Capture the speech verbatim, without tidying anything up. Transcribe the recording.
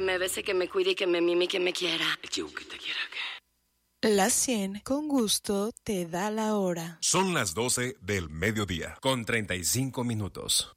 me bese, que me cuide, que me mime, que me quiera. El chico que te quiera, ¿qué? La cien con gusto te da la hora. Son las doce del mediodía, con treinta y cinco minutos.